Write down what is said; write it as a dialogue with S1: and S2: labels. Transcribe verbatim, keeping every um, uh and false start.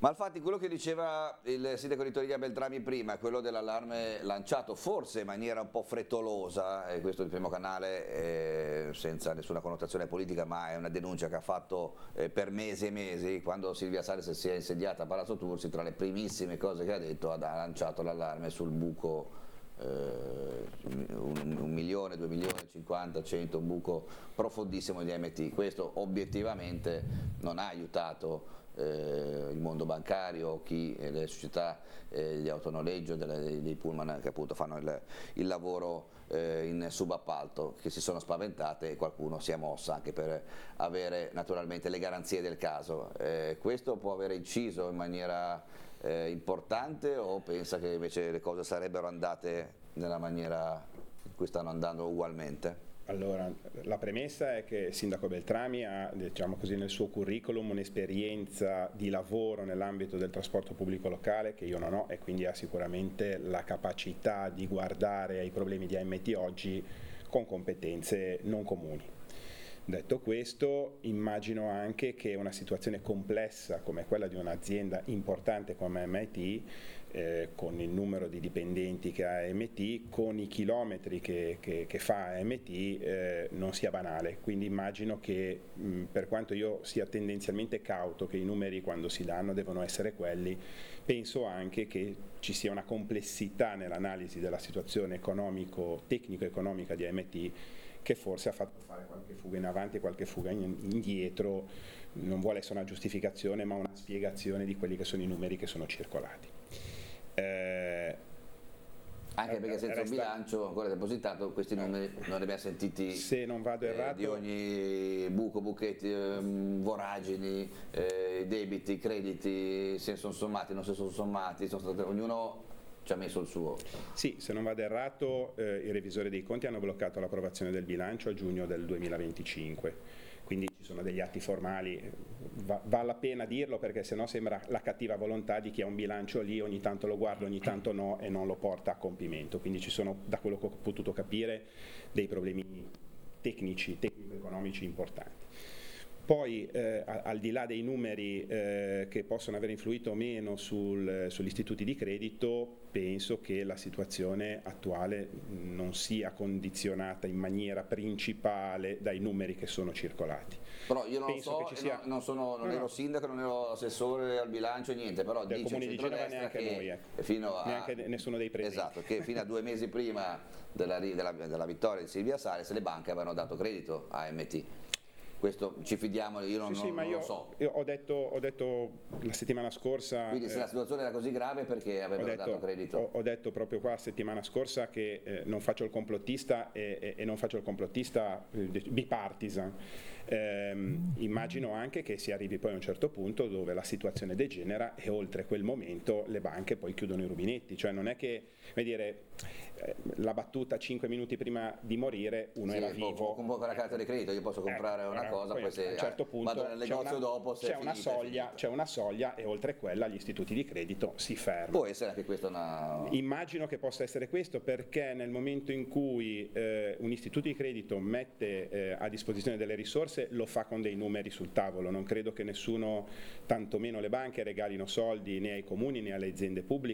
S1: Ma infatti quello che diceva il sindaco di Toriglia Beltrami prima, quello dell'allarme lanciato forse in maniera un po' frettolosa, e questo è il primo canale eh, senza nessuna connotazione politica, ma è una denuncia che ha fatto eh, per mesi e mesi, quando Silvia Salis si è insediata a Palazzo Tursi, tra le primissime cose che ha detto ha lanciato l'allarme sul buco. Uh, un, un milione, due milioni, cinquanta, cento, un buco profondissimo di M T. Questo obiettivamente non ha aiutato eh, il mondo bancario, chi, eh, le società eh, di autonoleggio, delle, dei pullman che appunto fanno il, il lavoro eh, in subappalto, che si sono spaventate e qualcuno si è mosso anche per avere naturalmente le garanzie del caso. Eh, questo può aver inciso in maniera Eh, importante, o pensa che invece le cose sarebbero andate nella maniera in cui stanno andando ugualmente?
S2: Allora, la premessa è che il sindaco Beltrami ha, diciamo così, nel suo curriculum un'esperienza di lavoro nell'ambito del trasporto pubblico locale che io non ho, e quindi ha sicuramente la capacità di guardare ai problemi di A M T oggi con competenze non comuni. Detto questo, immagino anche che una situazione complessa come quella di un'azienda importante come M T, eh, con il numero di dipendenti che ha M T, con i chilometri che, che, che fa M T, eh, non sia banale. Quindi immagino che, mh, per quanto io sia tendenzialmente cauto che i numeri quando si danno devono essere quelli, penso anche che ci sia una complessità nell'analisi della situazione economico, tecnico-economica di M T, che forse ha fatto fare qualche fuga in avanti e qualche fuga indietro. Non vuole essere una giustificazione, ma una spiegazione di quelli che sono i numeri che sono circolati. Eh,
S1: Anche perché senza un bilancio ancora depositato, questi numeri non li abbiamo sentiti,
S2: se non vado errato,
S1: eh, di ogni buco, buchetti, eh, voragini, eh, debiti, crediti, se sono sommati, non si sono sommati, sono state, ognuno ci ha messo il suo.
S2: Sì, se non vado errato, eh, i revisori dei conti hanno bloccato l'approvazione del bilancio a giugno del duemilaventicinque, quindi ci sono degli atti formali, va, vale la pena dirlo perché sennò sembra la cattiva volontà di chi ha un bilancio lì, ogni tanto lo guarda, ogni tanto no, e non lo porta a compimento. Quindi ci sono, da quello che ho potuto capire, dei problemi tecnici, tecnico-economici importanti. Poi eh, al di là dei numeri eh, che possono aver influito o meno sul, sugli istituti di credito, penso che la situazione attuale non sia condizionata in maniera principale dai numeri che sono circolati.
S1: Però io non
S2: penso
S1: lo so,
S2: sia...
S1: non, sono, non
S2: no,
S1: ero
S2: no.
S1: sindaco, non ero assessore al bilancio, niente, però
S2: del
S1: dice
S2: Comune di Genova neanche
S1: che
S2: noi, ecco.
S1: fino a,
S2: neanche nessuno dei presenti.
S1: Esatto, che fino a due mesi prima della, della, della vittoria di Silvia Salis le banche avevano dato credito a M T. Questo ci fidiamo, io non,
S2: sì, sì,
S1: non,
S2: ma
S1: non
S2: io,
S1: lo so.
S2: Io ho detto, ho detto la settimana scorsa...
S1: Quindi se
S2: eh,
S1: la situazione era così grave, perché avevano
S2: detto,
S1: dato credito?
S2: Ho, ho detto proprio qua la settimana scorsa che eh, non faccio il complottista e, e, e non faccio il complottista eh, bipartisan. Eh, immagino anche che si arrivi poi a un certo punto dove la situazione degenera e oltre quel momento le banche poi chiudono i rubinetti, cioè non è che, come dire, eh, la battuta cinque minuti prima di morire uno
S1: sì,
S2: era vivo.
S1: Con poca carta di credito io posso comprare
S2: ecco,
S1: una cosa,
S2: poi,
S1: poi se
S2: a un certo punto
S1: vado nel negozio
S2: una,
S1: dopo se
S2: c'è
S1: è
S2: una
S1: finita,
S2: soglia, c'è una soglia e oltre quella gli istituti di credito si fermano.
S1: Può essere anche questa una...
S2: Immagino che possa essere questo, perché nel momento in cui eh, un istituto di credito mette eh, a disposizione delle risorse lo fa con dei numeri sul tavolo. Non credo che nessuno, tantomeno le banche, regalino soldi né ai comuni né alle aziende pubbliche